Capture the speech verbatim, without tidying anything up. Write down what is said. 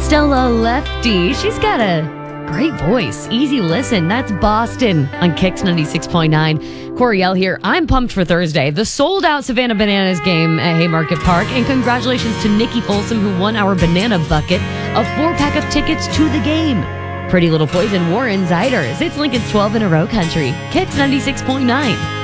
Stella Lefty. She's got a great voice. Easy listen. That's Boston on Kicks ninety-six point nine. Coriel here. I'm pumped for Thursday. The sold-out Savannah Bananas game at Haymarket Park. And congratulations to Nikki Folsom, who won our banana bucket, a four-pack of tickets to the game. Pretty Little Poison, Warren Ziders. It's Lincoln's twelve in a row country. Kicks ninety-six point nine.